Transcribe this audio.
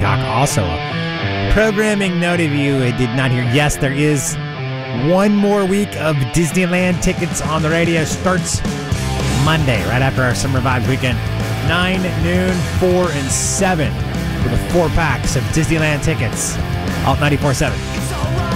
Peacock. Also, a programming note if you did not hear. Yes, there is one more week of Disneyland tickets on the radio. Starts Monday, right after our Summer Vibes weekend. 9, noon, 4, and 7 for the 4 packs of Disneyland tickets. Alt 94.7.